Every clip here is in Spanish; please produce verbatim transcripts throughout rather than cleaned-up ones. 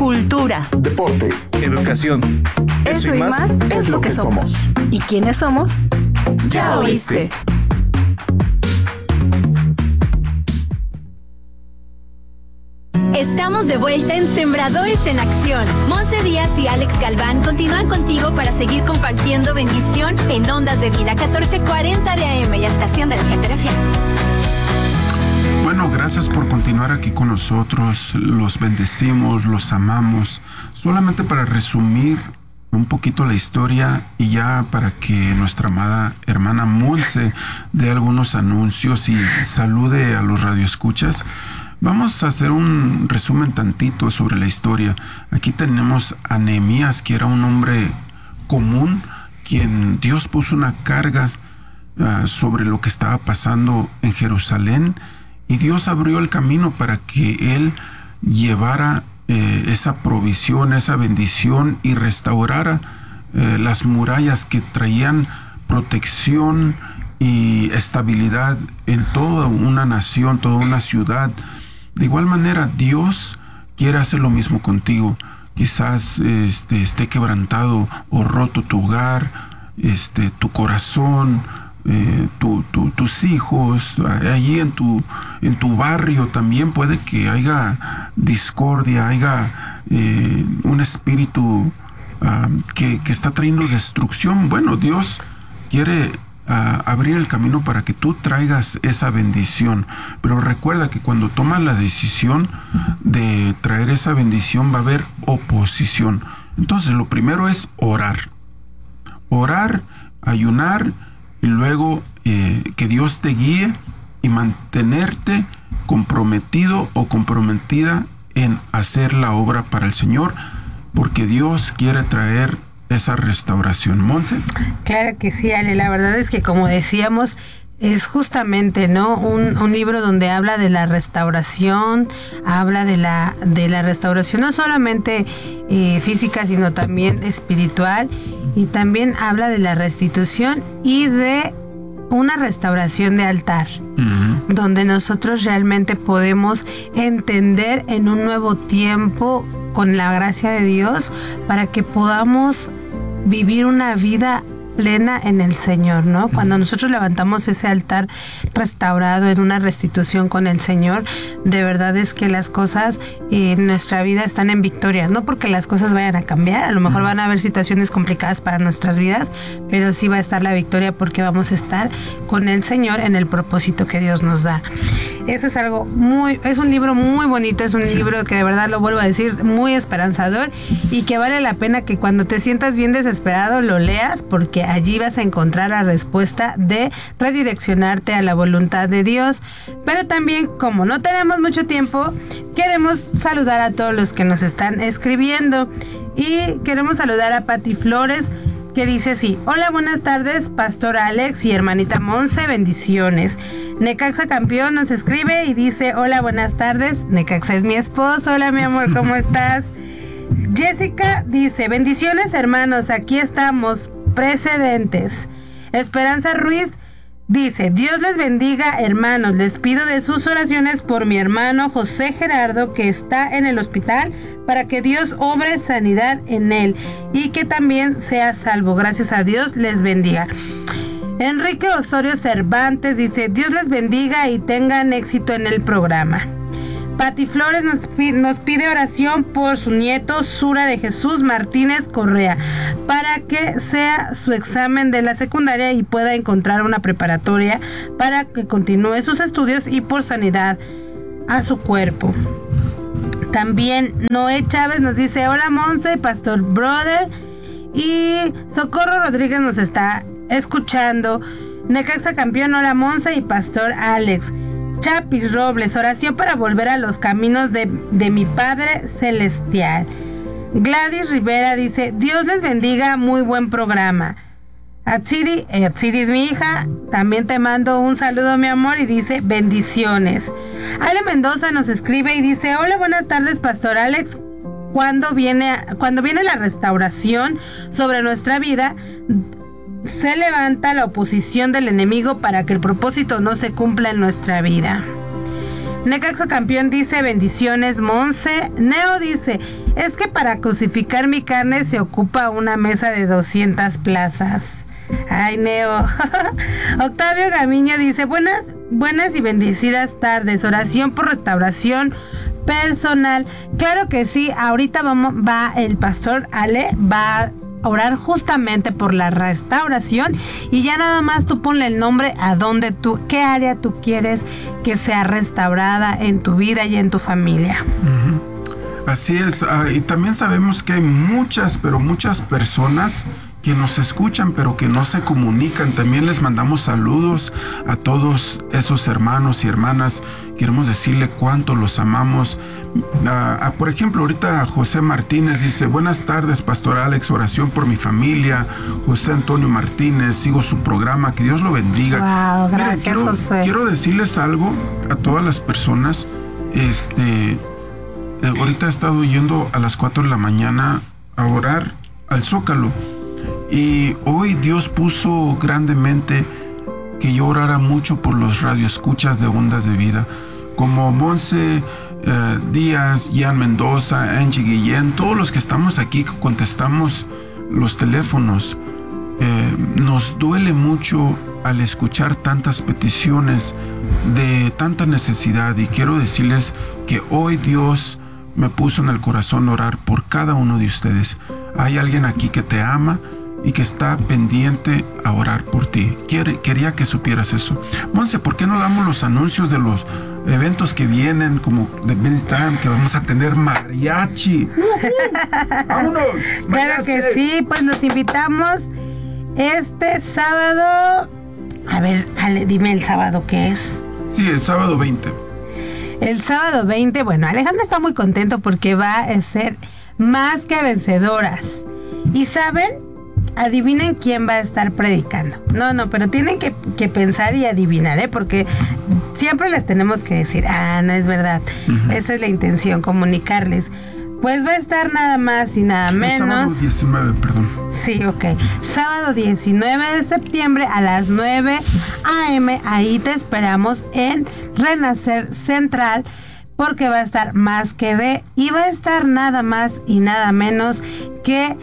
cultura, deporte, educación. Eso, Eso y más, más es, es lo que, que somos. somos. ¿Y quiénes somos? Ya oíste. Estamos de vuelta en Sembradores en Acción. Monse Díaz y Alex Galván continúan contigo para seguir compartiendo bendición en Ondas de Vida catorce cuarenta de A M y estación de la gente de fiel. Bueno, gracias por continuar aquí con nosotros. Los bendecimos, los amamos. Solamente para resumir un poquito la historia y ya para que nuestra amada hermana Monse dé algunos anuncios y salude a los radioescuchas. Vamos a hacer un resumen tantito sobre la historia. Aquí tenemos a Nehemías, que era un hombre común, quien Dios puso una carga uh, sobre lo que estaba pasando en Jerusalén, y Dios abrió el camino para que él llevara eh, esa provisión, esa bendición, y restaurara eh, las murallas que traían protección y estabilidad en toda una nación, toda una ciudad. De igual manera, Dios quiere hacer lo mismo contigo. Quizás este, esté quebrantado o roto tu hogar, este, tu corazón, eh, tu, tu, tus hijos, allí en tu, en tu barrio también puede que haya discordia, haya eh, un espíritu um, que, que está trayendo destrucción. Bueno, Dios quiere a abrir el camino para que tú traigas esa bendición, pero recuerda que cuando tomas la decisión de traer esa bendición va a haber oposición. Entonces lo primero es orar, orar, ayunar, y luego eh, que Dios te guíe y mantenerte comprometido o comprometida en hacer la obra para el Señor, porque Dios quiere traer esa restauración. Monse. Claro que sí, Ale. La verdad es que, como decíamos, es justamente, ¿no? Un, un libro donde habla de la restauración, habla de la, de la restauración no solamente eh, física, sino también espiritual, y también habla de la restitución y de una restauración de altar, uh-huh. donde nosotros realmente podemos entender en un nuevo tiempo, con la gracia de Dios, para que podamos vivir una vida plena en el Señor, ¿no? Cuando nosotros levantamos ese altar restaurado en una restitución con el Señor, de verdad es que las cosas en nuestra vida están en victoria, no porque las cosas vayan a cambiar, a lo mejor van a haber situaciones complicadas para nuestras vidas, pero sí va a estar la victoria porque vamos a estar con el Señor en el propósito que Dios nos da. Eso es algo muy, es un libro muy bonito, es un sí. libro que de verdad, lo vuelvo a decir, muy esperanzador, y que vale la pena que cuando te sientas bien desesperado lo leas, porque allí vas a encontrar la respuesta de redireccionarte a la voluntad de Dios. Pero también, como no tenemos mucho tiempo, queremos saludar a todos los que nos están escribiendo, y queremos saludar a Pati Flores, que dice así: hola, buenas tardes, Pastor Alex y hermanita Monse, bendiciones. Necaxa Campeón nos escribe y dice: hola, buenas tardes. Necaxa es mi esposo. Hola, mi amor, ¿cómo estás? Jessica dice: bendiciones, hermanos, aquí estamos, precedentes. Esperanza Ruiz dice: Dios les bendiga, hermanos, les pido de sus oraciones por mi hermano José Gerardo, que está en el hospital, para que Dios obre sanidad en él y que también sea salvo. Gracias a Dios, les bendiga. Enrique Osorio Cervantes dice: Dios les bendiga y tengan éxito en el programa. Pati Flores nos pide, nos pide oración por su nieto Sura de Jesús Martínez Correa, para que sea su examen de la secundaria y pueda encontrar una preparatoria para que continúe sus estudios, y por sanidad a su cuerpo. También Noé Chávez nos dice: hola, Monse, Pastor Brother, y Socorro Rodríguez nos está escuchando. Necaxa Campeón, hola, Monse y Pastor Alex. Chapis Robles: oración para volver a los caminos de, de mi Padre Celestial. Gladys Rivera dice: Dios les bendiga, muy buen programa. Atsiri, eh, Atsiri es mi hija, también te mando un saludo, mi amor, y dice: bendiciones. Ale Mendoza nos escribe y dice: hola, buenas tardes, Pastor Alex. Cuando viene, cuando viene la restauración sobre nuestra vida, se levanta la oposición del enemigo para que el propósito no se cumpla en nuestra vida. Necaxa Campeón dice, bendiciones, Monse. Neo dice, es que para crucificar mi carne se ocupa una mesa de doscientas plazas. Ay, Neo. Octavio Gamiño dice, buenas, buenas y bendecidas tardes. Oración por restauración personal. Claro que sí, ahorita vamos, va el pastor Ale, va a orar justamente por la restauración y ya nada más tú ponle el nombre a donde tú, qué área tú quieres que sea restaurada en tu vida y en tu familia. Uh-huh. Así es, uh, y también sabemos que hay muchas, pero muchas personas que nos escuchan pero que no se comunican. También les mandamos saludos a todos esos hermanos y hermanas. Queremos decirle cuánto los amamos. Uh, uh, por ejemplo, ahorita José Martínez dice, buenas tardes, Pastor Alex, oración por mi familia. José Antonio Martínez, sigo su programa, que Dios lo bendiga. Wow, gracias, Mira, quiero, José. Quiero decirles algo a todas las personas. Este, eh, ahorita he estado yendo a las cuatro de la mañana a orar al Zócalo. Y hoy Dios puso grandemente que yo orara mucho por los radioescuchas de Ondas de Vida, como Monse eh, Díaz, Ian Mendoza, Angie Guillén, todos los que estamos aquí que contestamos los teléfonos. Eh, nos duele mucho al escuchar tantas peticiones de tanta necesidad, y quiero decirles que hoy Dios me puso en el corazón orar por cada uno de ustedes. Hay alguien aquí que te ama y que está pendiente a orar por ti. Quiere, quería que supieras eso. Monse, ¿por qué no damos los anuncios de los eventos que vienen, como de Bill Time, que vamos a tener mariachi? ¡Uh-huh! ¡Vámonos! ¡Mariachi! Claro que sí, pues los invitamos este sábado. A ver, Ale, dime el sábado qué es. Sí, el sábado veinte. El sábado veinte, bueno, Alejandro está muy contento porque va a ser Más que Vencedoras. ¿Y saben? Adivinen quién va a estar predicando. No, no, pero tienen que, que pensar y adivinar, ¿eh? Porque siempre les tenemos que decir, ah, no es verdad. Uh-huh. Esa es la intención, comunicarles. Pues va a estar nada más y nada menos. El sábado diecinueve, perdón. Sí, ok. Sábado diecinueve de septiembre a las nueve a.m. Ahí te esperamos en Renacer Central, porque va a estar Más que Ve y va a estar nada más y nada menos que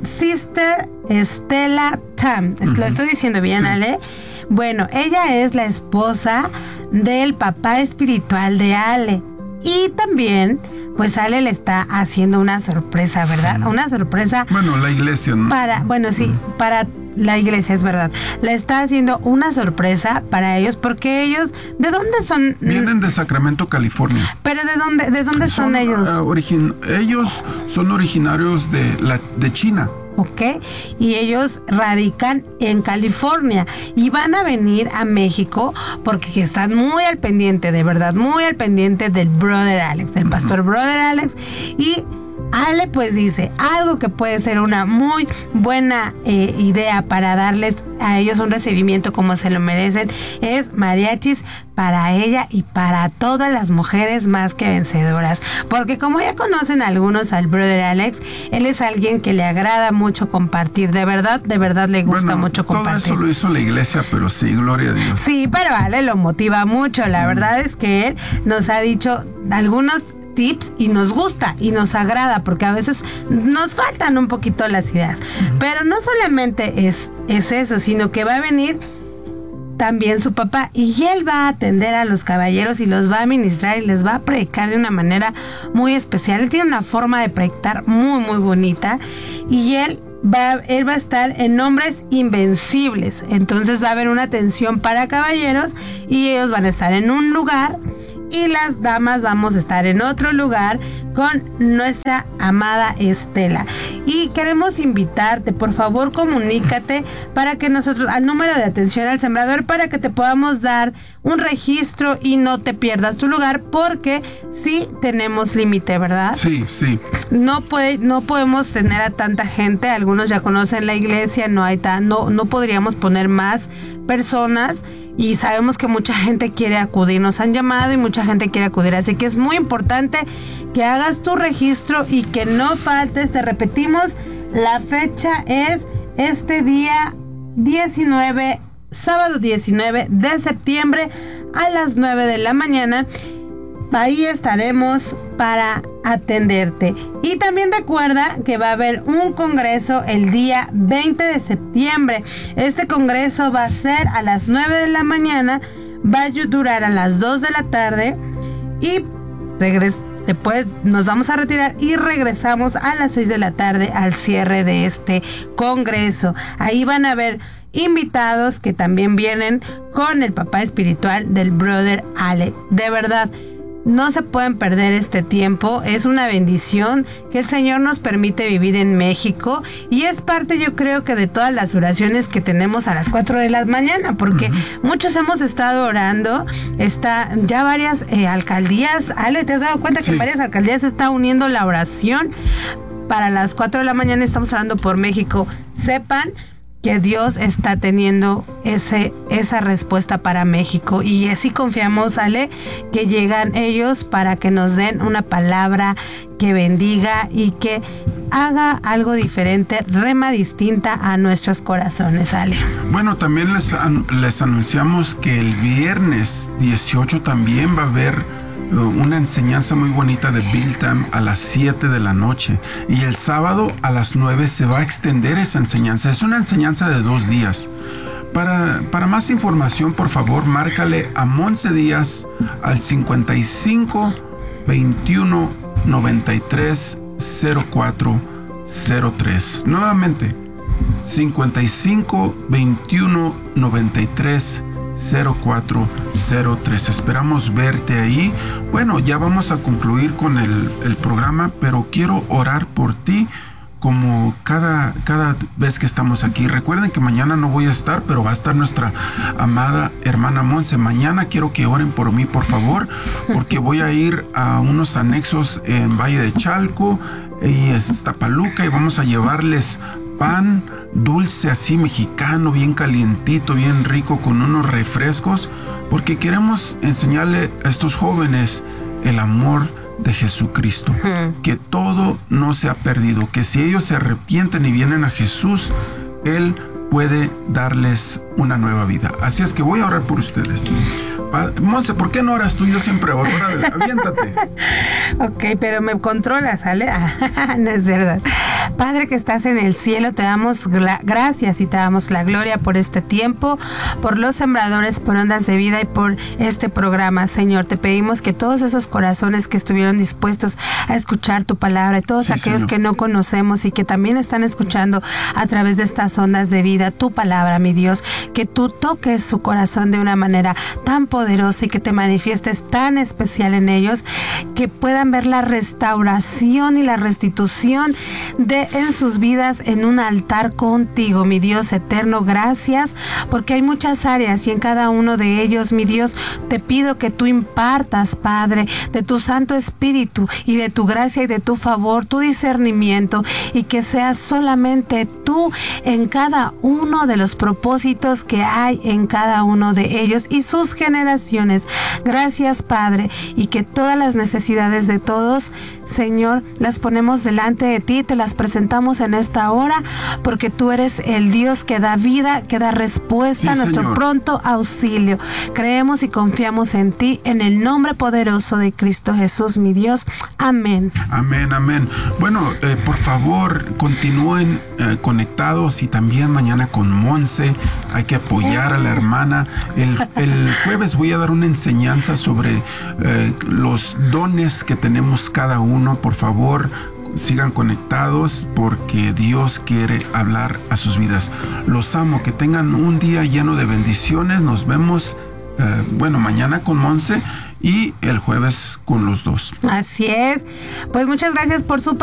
Sister Estela Tam. Uh-huh. ¿Lo estoy diciendo bien, sí. Ale? Bueno, ella es la esposa del papá espiritual de Ale. Y también, pues Ale le está haciendo una sorpresa, ¿verdad? Uh-huh. Una sorpresa. Bueno, la iglesia, ¿no? Para, bueno, sí, uh-huh. para la iglesia, es verdad. Le está haciendo una sorpresa para ellos, porque ellos, ¿de dónde son? Vienen de Sacramento, California. ¿Pero de dónde, de dónde son, son ellos? Uh, origin- ellos son originarios de, la, de China. ¿Ok? Y ellos radican en California y van a venir a México porque están muy al pendiente, de verdad, muy al pendiente del Brother Alex, del pastor Brother Alex. Y Ale pues dice algo que puede ser una muy buena eh, idea para darles a ellos un recibimiento como se lo merecen, es mariachis para ella y para todas las mujeres más que vencedoras, porque como ya conocen algunos al Brother Alex, él es alguien que le agrada mucho compartir, de verdad, de verdad le gusta bueno, mucho compartir. Todo eso lo hizo la iglesia, pero sí, gloria a Dios. Sí, pero Ale lo motiva mucho, la mm. verdad es que él nos ha dicho algunos tips y nos gusta y nos agrada, porque a veces nos faltan un poquito las ideas, uh-huh. pero no solamente es, es eso, sino que va a venir también su papá y él va a atender a los caballeros y los va a ministrar y les va a predicar de una manera muy especial. Él tiene una forma de predicar muy muy bonita y él va, él va a estar en Hombres Invencibles, entonces va a haber una atención para caballeros y ellos van a estar en un lugar y las damas vamos a estar en otro lugar con nuestra amada Estela. Y queremos invitarte, por favor, comunícate para que nosotros, al número de atención al sembrador, para que te podamos dar un registro y no te pierdas tu lugar, porque sí tenemos límite, ¿verdad? Sí, sí. No puede, no podemos tener a tanta gente, algunos ya conocen la iglesia, no hay tan, no, no podríamos poner más personas. Y sabemos que mucha gente quiere acudir, nos han llamado y mucha gente quiere acudir, así que es muy importante que hagas tu registro y que no faltes. Te repetimos, la fecha es este día diecinueve, sábado diecinueve de septiembre a las nueve de la mañana. ahí estaremos para atenderte. Y también recuerda que va a haber un congreso el día veinte de septiembre. Este congreso va a ser a las nueve de la mañana, va a durar a las dos de la tarde y regres- después nos vamos a retirar y regresamos a las seis de la tarde al cierre de este congreso. Ahí van a haber invitados que también vienen con el papá espiritual del brother Ale. De verdad, no se pueden perder este tiempo. Es una bendición que el Señor nos permite vivir en México y es parte, yo creo, que de todas las oraciones que tenemos a las cuatro de la mañana, porque uh-huh. muchos hemos estado orando. Está ya varias eh, alcaldías. Ale, ¿te has dado cuenta que sí. varias alcaldías se está uniendo la oración para las cuatro de la mañana? Estamos orando por México. Sepan que Dios está teniendo ese, esa respuesta para México y así confiamos, Ale, que llegan ellos para que nos den una palabra que bendiga y que haga algo diferente, rema distinta a nuestros corazones, Ale. Bueno, también les, les anunciamos que el viernes dieciocho también va a haber una enseñanza muy bonita de Biltam a las siete de la noche y el sábado a las nueve se va a extender esa enseñanza. Es una enseñanza de dos días. Para, para más información, por favor, márcale a Monse Díaz al cincuenta y cinco veintiuno noventa y tres cero cuatro cero tres. Nuevamente, cincuenta y cinco veintiuno noventa y tres cero cuatro cero tres. Esperamos verte ahí. Bueno, ya vamos a concluir con el, el programa, pero quiero orar por ti como cada, cada vez que estamos aquí. Recuerden que mañana no voy a estar, pero va a estar nuestra amada hermana Monse. Mañana quiero que oren por mí, por favor, porque voy a ir a unos anexos en Valle de Chalco y Iztapaluca y vamos a llevarles pan dulce así mexicano, bien calientito, bien rico, con unos refrescos, porque queremos enseñarle a estos jóvenes el amor de Jesucristo, uh-huh. que todo no se ha perdido, que si ellos se arrepienten y vienen a Jesús, Él puede darles una nueva vida. Así es que voy a orar por ustedes. Monse, ¿por qué no oras tú? Yo siempre oro. Aviéntate. Ok, pero me controlas, ¿sale? No es verdad. Padre que estás en el cielo, te damos gra- gracias y te damos la gloria por este tiempo, por los sembradores, por Ondas de Vida y por este programa. Señor, te pedimos que todos esos corazones que estuvieron dispuestos a escuchar tu palabra y todos sí, aquellos Señor. Que no conocemos y que también están escuchando a través de estas ondas de vida tu palabra, mi Dios, que tú toques su corazón de una manera tan poderosa y que te manifiestes tan especial en ellos, que puedan ver la restauración y la restitución de en sus vidas en un altar contigo, mi Dios eterno. Gracias, porque hay muchas áreas y en cada uno de ellos, mi Dios, te pido que tú impartas, Padre, de tu Santo Espíritu y de tu gracia y de tu favor, tu discernimiento, y que seas solamente tú en cada uno de los propósitos que hay en cada uno de ellos y sus generaciones. Gracias, Padre, y que todas las necesidades de todos, Señor, las ponemos delante de ti, te las presentamos en esta hora, porque tú eres el Dios que da vida, que da respuesta sí, a nuestro Señor. Pronto auxilio. Creemos y confiamos en ti, en el nombre poderoso de Cristo Jesús, mi Dios. Amén. Amén, amén. Bueno, eh, por favor, continúen eh, conectados y también mañana con Monse. Hay que apoyar a la hermana. El, el jueves voy a dar una enseñanza sobre eh, los dones que tenemos cada uno. Por favor, sigan conectados porque Dios quiere hablar a sus vidas. Los amo, que tengan un día lleno de bendiciones. Nos vemos, eh, bueno, mañana con Monse y el jueves con los dos. Así es. Pues muchas gracias por su